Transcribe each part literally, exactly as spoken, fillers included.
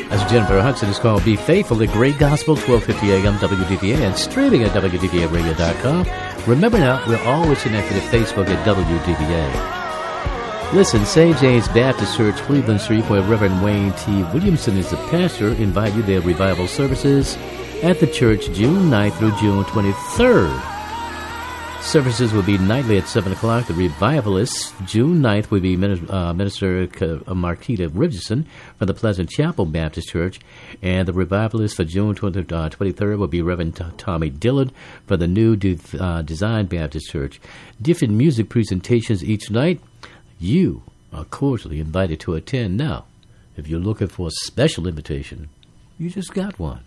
As Jennifer Hudson is called Be Faithful, the Great Gospel, twelve fifty a.m. W D V A, and streaming at W D V A radio dot com. Remember now, we're always connected at Facebook at W D V A. Listen, Saint James Baptist Church, Cleveland Street, where Reverend Wayne T. Williamson is the pastor, invite you to their revival services at the church June ninth through June twenty-third. Services will be nightly at seven o'clock. The revivalists, June ninth, will be Minister, uh, Minister Marquita Richardson from the Pleasant Chapel Baptist Church. And the revivalists for June twenty-third will be Reverend T- Tommy Dillon from the New De- uh, Design Baptist Church. Different music presentations each night. You are cordially invited to attend. Now, if you're looking for a special invitation, you just got one.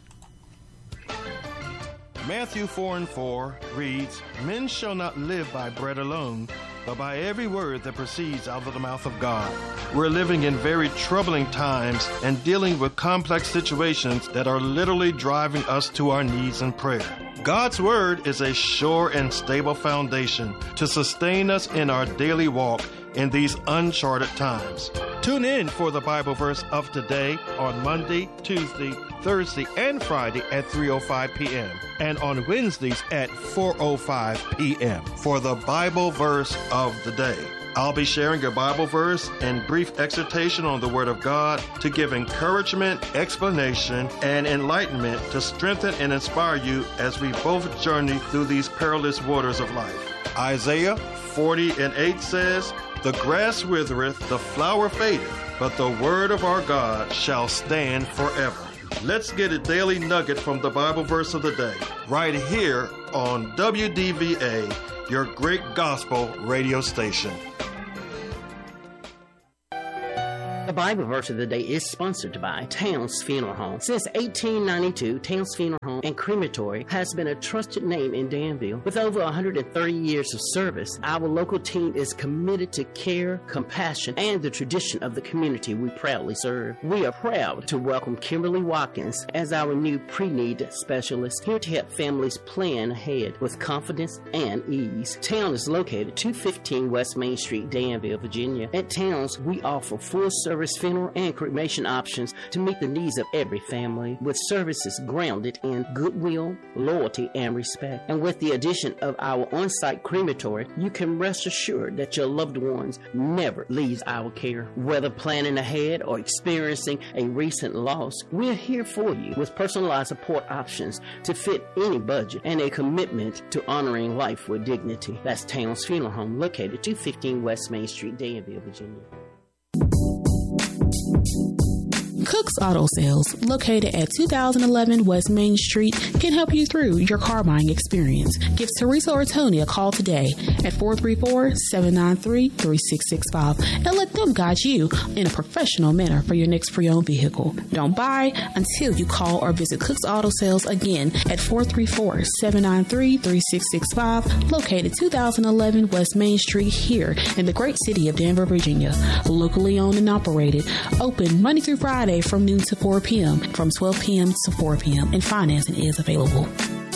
Matthew four and four reads, Men shall not live by bread alone, but by every word that proceeds out of the mouth of God. We're living in very troubling times and dealing with complex situations that are literally driving us to our knees in prayer. God's Word is a sure and stable foundation to sustain us in our daily walk in these uncharted times. Tune in for the Bible verse of today on Monday, Tuesday, Thursday, and Friday at three oh five p.m. and on Wednesdays at four oh five p.m. for the Bible verse of the day. I'll be sharing a Bible verse and brief exhortation on the Word of God to give encouragement, explanation, and enlightenment to strengthen and inspire you as we both journey through these perilous waters of life. Isaiah forty and eight says, The grass withereth, the flower fadeth, but the word of our God shall stand forever. Let's get a daily nugget from the Bible verse of the day, right here on W D V A, your great gospel radio station. The Bible verse of the day is sponsored by Towns Funeral Home. Since eighteen ninety-two, Towns Funeral Home and Crematory has been a trusted name in Danville. With over one hundred thirty years of service, our local team is committed to care, compassion, and the tradition of the community we proudly serve. We are proud to welcome Kimberly Watkins as our new pre-need specialist, here to help families plan ahead with confidence and ease. Town is located two fifteen West Main Street, Danville, Virginia. At Towns, we offer full service funeral and cremation options to meet the needs of every family, with services grounded in goodwill, loyalty, and respect. And with the addition of our on-site crematory, you can rest assured that your loved ones never leaves our care. Whether planning ahead or experiencing a recent loss, we're here for you with personalized support options to fit any budget and a commitment to honoring life with dignity. That's Towns Funeral Home, located two fifteen West Main Street, Danville, Virginia. Cook's Auto Sales, located at two thousand eleven West Main Street, can help you through your car buying experience. Give Teresa or Tony a call today at four three four, seven nine three, three six six five and let them guide you in a professional manner for your next pre-owned vehicle. Don't buy until you call or visit Cook's Auto Sales again at four three four, seven nine three, three six six five, located two thousand eleven West Main Street here in the great city of Denver, Virginia. Locally owned and operated, open Monday through Friday from noon to four p.m., from twelve p.m. to four p.m., and financing is available.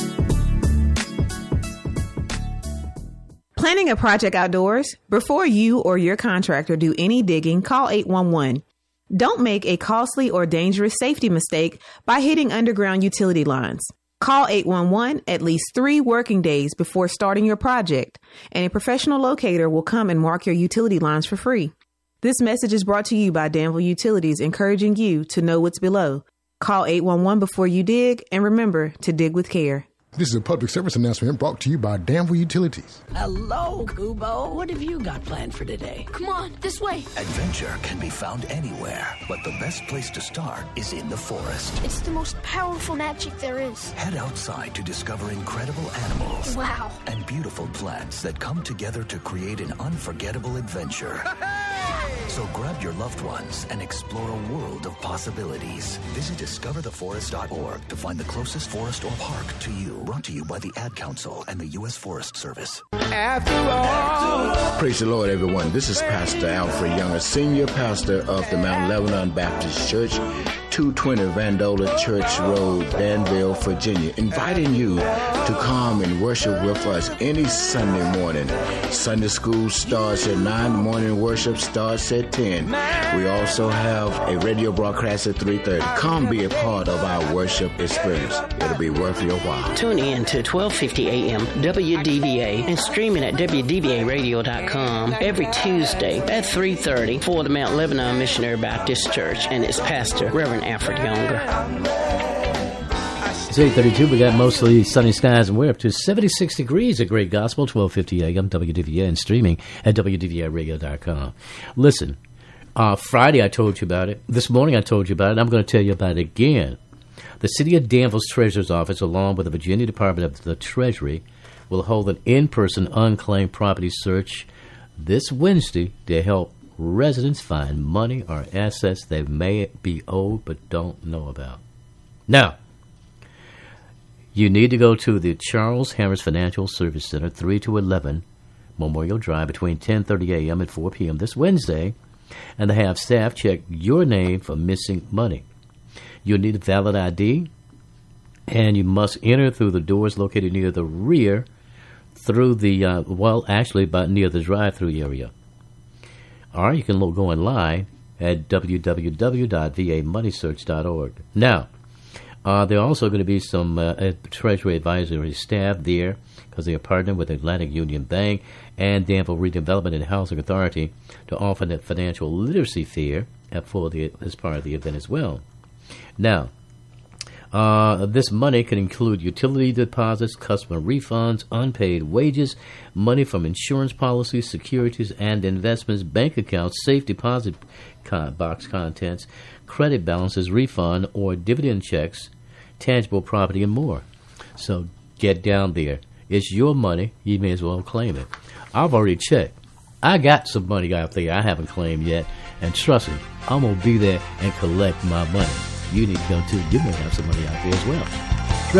Planning a project outdoors? Before you or your contractor do any digging, call eight one one. Don't make a costly or dangerous safety mistake by hitting underground utility lines. Call eight one one at least three working days before starting your project, and a professional locator will come and mark your utility lines for free. This message is brought to you by Danville Utilities, encouraging you to know what's below. Call eight one one before you dig, and remember to dig with care. This is a public service announcement brought to you by Danville Utilities. Hello, Kubo. What have you got planned for today? Come on, this way. Adventure can be found anywhere, but the best place to start is in the forest. It's the most powerful magic there is. Head outside to discover incredible animals. Wow. And beautiful plants that come together to create an unforgettable adventure. So grab your loved ones and explore a world of possibilities. Visit discover the forest dot org to find the closest forest or park to you. Brought to you by the Ad Council and the U S Forest Service. After all. Praise the Lord, everyone. This is Pastor Alfred Young, a senior pastor of the Mount Lebanon Baptist Church, two twenty Vandola Church Road, Danville, Virginia, inviting you to come and worship with us any Sunday morning. Sunday school starts at nine, morning worship starts at ten. We also have a radio broadcast at three thirty. Come be a part of our worship experience. It'll be worth your while. Tune in to twelve fifty a.m. W D V A and streaming at W D V A radio dot com every Tuesday at three thirty for the Mount Lebanon Missionary Baptist Church and its pastor, Reverend Alfred Younger. It's eight thirty-two. We got mostly sunny skies, and we're up to seventy-six degrees at Great Gospel, twelve fifty a.m. W D V A, and streaming at W D V A radio dot com. Listen, uh, Friday I told you about it. This morning I told you about it. I'm going to tell you about it again. The City of Danville's Treasurer's Office, along with the Virginia Department of the Treasury, will hold an in-person unclaimed property search this Wednesday to help residents find money or assets they may be owed but don't know about. Now, you need to go to the Charles Harris Financial Service Center, three to eleven Memorial Drive, between ten thirty a.m. and four p.m. this Wednesday, and they have staff check your name for missing money. You'll need a valid I D, and you must enter through the doors located near the rear, through the, uh, well, actually, about near the drive-through area. Or you can go online at w w w dot v a money search dot org. Now, uh, there are also going to be some uh, Treasury advisory staff there because they are partnering with Atlantic Union Bank and Danville Redevelopment and Housing Authority to offer the financial literacy fair for the, as part of the event as well. Now, Uh, this money can include utility deposits, customer refunds, unpaid wages, money from insurance policies, securities and investments, bank accounts, safe deposit con- box contents, credit balances, refund or dividend checks, tangible property, and more. So get down there. It's your money. You may as well claim it. I've already checked. I got some money out there I haven't claimed yet, and trust me, I'm going to be there and collect my money. You need to go too. You may have some money out there as well.